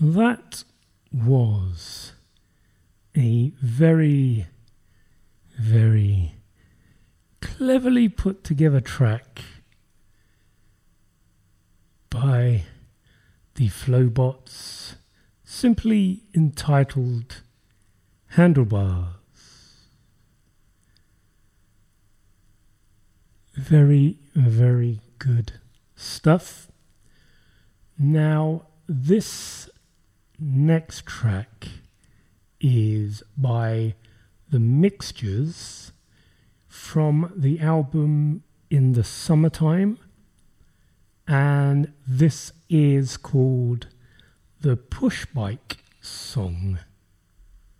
That was a very, very cleverly put together track by the Flowbots, simply entitled Handlebars. Very, very good stuff. Now, this next track is by The Mixtures from the album In the Summertime, and this is called the Push Bike Song.